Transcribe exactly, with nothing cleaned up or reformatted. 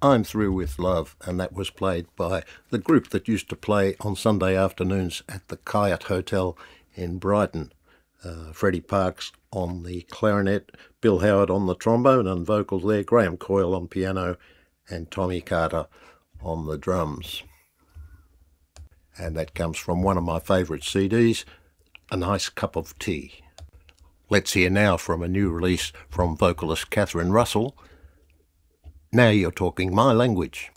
I'm Through With Love, and that was played by the group that used to play on Sunday afternoons at the Kyatt Hotel in Brighton. Uh, Freddie Parks on the clarinet, Bill Howard on the trombone and vocals there, Graham Coyle on piano, and Tommy Carter on the drums. And that comes from one of my favourite C Ds, A Nice Cup of Tea. Let's hear now from a new release from vocalist Catherine Russell, Now You're Talking My Language.